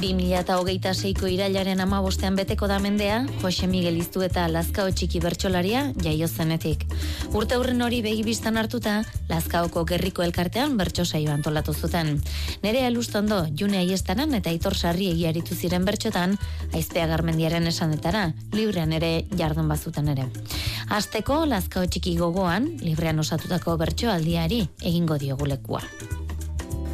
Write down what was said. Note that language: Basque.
2026ko irailaren 15ean beteko da mendea, Jose Miguel Iztu eta Lazkao txiki bertsolaria jaio zenetik. Urte hurren hori begibistan hartuta, Lazkaoko Gerriko elkartean bertso saioa antolatu zuten. Nerea Lustondo, June Aiestaran eta Aitor Sarriegi aritu ziren bertsotan, Aizpea Garmendiaren esanetara, librean ere jardun bazuten ere. Hasteko Lazkao txiki gogoan, librean osatutako bertsoaldiari egingo diogu lekua.